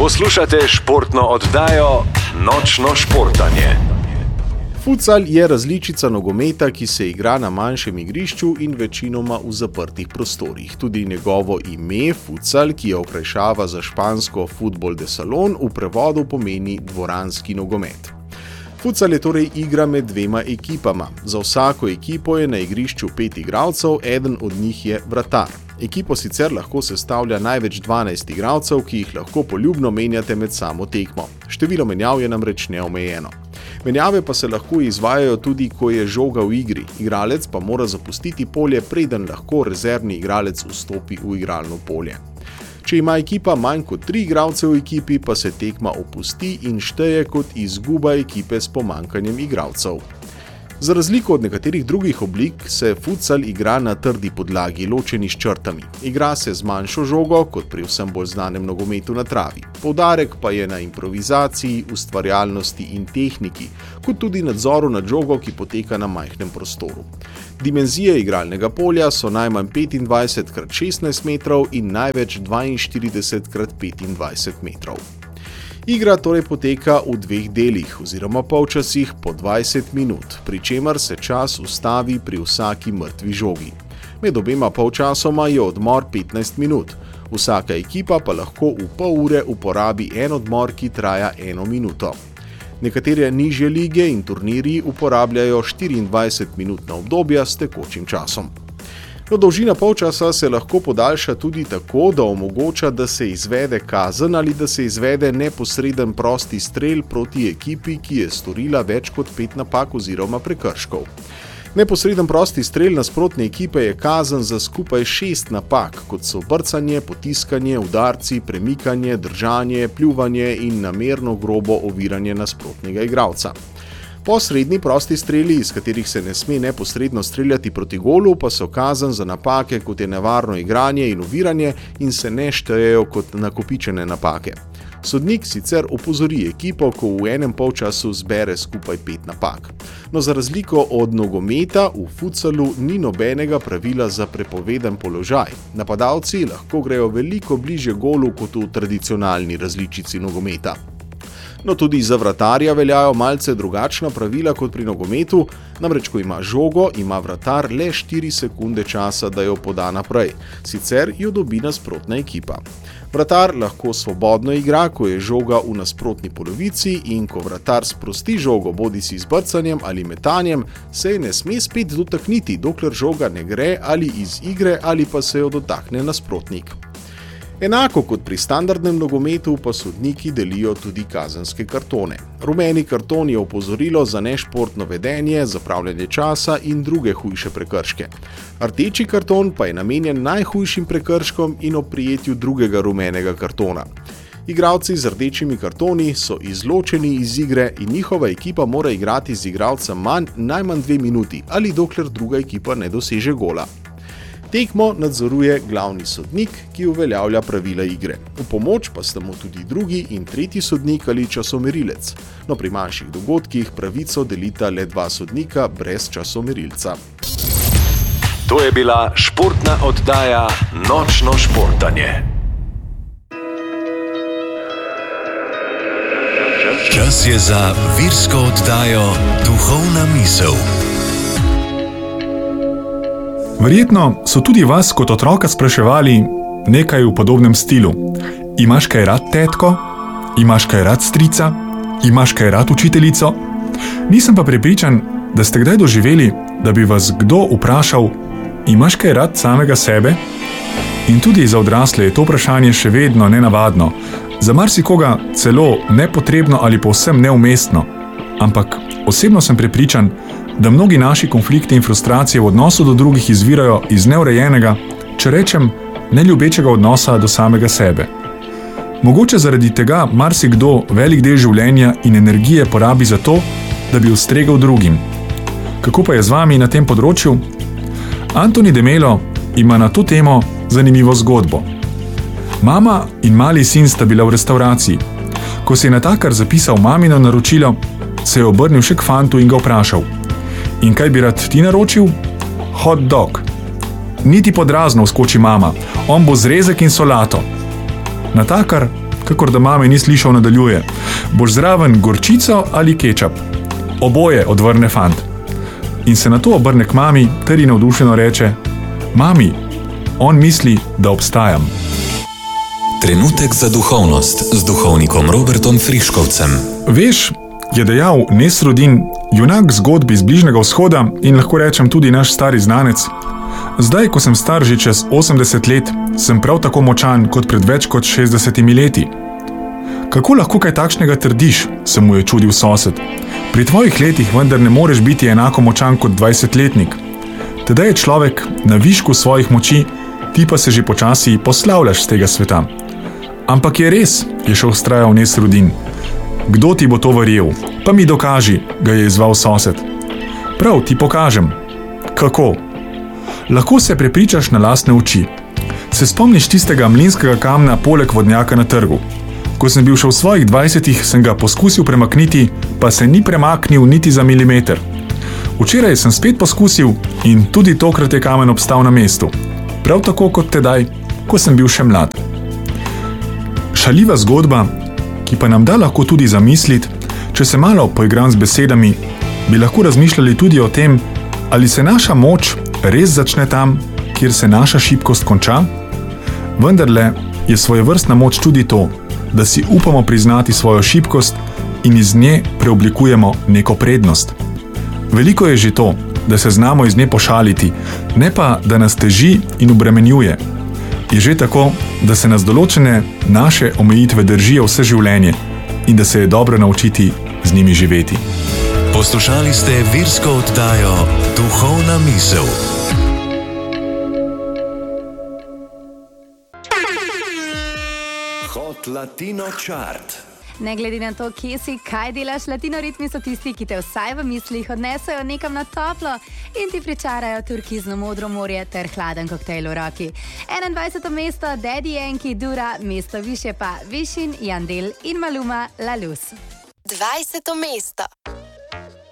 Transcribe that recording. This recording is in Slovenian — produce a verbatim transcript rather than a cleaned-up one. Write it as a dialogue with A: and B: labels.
A: Poslušate športno oddajo Nočno športanje.
B: Futsal je različica nogometa, ki se igra na manjšem igrišču in večinoma v zaprtih prostorih. Tudi njegovo ime, futsal, ki je okrajšava za špansko Fútbol de Salón, v prevodu pomeni dvoranski nogomet. Futsal je torej igra med dvema ekipama. Za vsako ekipo je na igrišču pet igralcev, eden od njih je vratar. Ekipo sicer lahko sestavlja največ dvanajst igralcev, ki jih lahko poljubno menjate med samo tekmo. Število menjav je namreč neomejeno. Menjave pa se lahko izvajajo tudi, ko je žoga v igri. Igralec pa mora zapustiti polje, preden lahko rezervni igralec vstopi v igralno polje. Če ima ekipa manj kot tri igralce v ekipi, pa se tekma opusti in šteje kot izguba ekipe s pomanjkanjem igralcev. Za razliko od nekaterih drugih oblik se futsal igra na trdi podlagi, ločeni s črtami. Igra se z manjšo žogo, kot pri vsem bolj znanem nogometu na travi. Poudarek pa je na improvizaciji, ustvarjalnosti in tehniki, kot tudi nadzoru nad žogo, ki poteka na majhnem prostoru. Dimenzije igralnega polja so najmanj petindvajset krat šestnajst metrov in največ dvainštirideset krat petindvajset metrov. Igra torej poteka v dveh delih oziroma polčasih po dvajset minut, pri čemer se čas ustavi pri vsaki mrtvi žogi. Med obema polčasoma je odmor petnajst minut, vsaka ekipa pa lahko v pol ure uporabi en odmor, ki traja eno minuto. Nekatere nižje lige in turnirji uporabljajo štiriindvajsetminutna obdobja s tekočim časom. No, dolžina polčasa se lahko podaljša tudi tako, da omogoča, da se izvede kazen ali da se izvede neposreden prosti strel proti ekipi, ki je storila več kot pet napak oziroma prekrškov. Neposreden prosti strel nasprotne ekipe je kazen za skupaj šest napak, kot so brcanje, potiskanje, udarci, premikanje, držanje, pljuvanje in namerno grobo oviranje nasprotnega igralca. Posredni prosti streli, iz katerih se ne sme neposredno streljati proti golu, pa so kazen za napake, kot je nevarno igranje in oviranje, in se ne štejejo kot nakopičene napake. Sodnik sicer opozori ekipo, ko v enem polčasu zbere skupaj pet napak. No, za razliko od nogometa v futsalu ni nobenega pravila za prepoveden položaj. Napadalci lahko grejo veliko bližje golu kot v tradicionalni različici nogometa. No, tudi za vratarja veljajo malce drugačna pravila kot pri nogometu, namreč ko ima žogo, ima vratar le štiri sekunde časa, da jo poda naprej, sicer jo dobi nasprotna ekipa. Vratar lahko svobodno igra, ko je žoga v nasprotni polovici, in ko vratar sprosti žogo bodisi z brcanjem ali metanjem, se je ne sme spet dotakniti, dokler žoga ne gre ali iz igre ali pa se jo dotakne nasprotnik. Enako kot pri standardnem nogometu pa sodniki delijo tudi kazenske kartone. Rumeni karton je opozorilo za nešportno vedenje, zapravljanje časa in druge hujše prekrške. Rdeči karton pa je namenjen najhujšim prekrškom in ob prijetju drugega rumenega kartona. Igralci z rdečimi kartoni so izločeni iz igre in njihova ekipa mora igrati z igralcem manj najmanj dve minuti ali dokler druga ekipa ne doseže gola. Tekmo nadzoruje glavni sodnik, ki uveljavlja pravila igre. V pomoč pa sta mu tudi drugi in tretji sodnik ali časomerilec. No, pri manjših dogodkih pravico delita le dva sodnika brez časomerilca.
A: To je bila športna oddaja Nočno športanje. Čas je za virsko oddajo Duhovna misel.
C: Verjetno so tudi vas kot otroka spraševali nekaj v podobnem stilu. Imaš kaj rad, tetko? Imaš kaj rad, strica? Imaš kaj rad, učiteljico? Nisem pa prepričan, da ste kdaj doživeli, da bi vas kdo vprašal, imaš kaj rad samega sebe? In tudi za odrasle je to vprašanje še vedno nenavadno, za marsikoga celo nepotrebno ali povsem neumestno. Ampak osebno sem prepričan, da mnogi naši konflikti in frustracije v odnosu do drugih izvirajo iz neurejenega, če rečem, neljubečega odnosa do samega sebe. Mogoče zaradi tega marsikdo velik del življenja in energije porabi za to, da bi ustregel drugim. Kako pa je z vami na tem področju? Antoni de Melo ima na to temo zanimivo zgodbo. Mama in mali sin sta bila v restavraciji. Ko se je natakar zapisal mamino naročilo, se je obrnil še k fantu in ga vprašal: In kaj bi rad ti naročil? Hot dog. Niti pod razno vskoči mama, on bo zrezek in solato. Natakar kakor da mame ni slišal, nadaljuje. Boš zraven gorčico ali kečap? Oboje, odvrne fant. In se nato obrne k mami ter ji navdušeno reče: Mami, on misli, da obstajam.
A: Trenutek za duhovnost z duhovnikom Robertom Friškovcem.
C: Veš, je dejal Nesrudin, junak zgodbi iz Bližnjega vzhoda in lahko rečem tudi naš stari znanec. Zdaj, ko sem star že čez osemdeset let, sem prav tako močan kot pred več kot šestdesetimi leti. Kako lahko kaj takšnega trdiš, se mu je čudil sosed. Pri tvojih letih vendar ne moreš biti enako močan kot dvajsetletnik. Tedaj je človek na višku svojih moči, ti pa se že počasi poslavljaš z tega sveta. Ampak je res, je še vztrajal Nesrudin. Kdo ti bo to verjel? Pa mi dokaži, ga je izzval sosed. Prav, ti pokažem. Kako? Lahko se prepričaš na lastne oči. Se spomniš tistega mlinskega kamna poleg vodnjaka na trgu? Ko sem bil še v svojih dvajsetih, sem ga poskusil premakniti, pa se ni premaknil niti za milimeter. Včeraj sem spet poskusil in tudi tokrat je kamen obstal na mestu. Prav tako kot tedaj, ko sem bil še mlad. Šaljiva zgodba, ki pa nam da lahko tudi zamisliti, če se malo poigram z besedami, bi lahko razmišljali tudi o tem, ali se naša moč res začne tam, kjer se naša šibkost konča? Vendarle je svojevrstna moč tudi to, da si upamo priznati svojo šibkost in iz nje preoblikujemo neko prednost. Veliko je že to, da se znamo iz nje pošaliti, ne pa, da nas teži in obremenjuje. Je že tako, da se nas določene naše omejitve držijo vse življenje in da se je dobro naučiti z njimi živeti.
A: Poslušali ste virsko oddajo Duhovna misel. Hot Latino Chart.
D: Ne glede na to, kje si, kaj delaš, latino ritmi so tisti, ki te vsaj v mislih odnesejo nekam na toplo in ti pričarajo turkizno modro morje ter hladen koktejl v roki. enaindvajseto mesto Daddy Yankee Dura, mesto više pa Višin, Yandel in Maluma La Luz.
E: dvajseto mesto.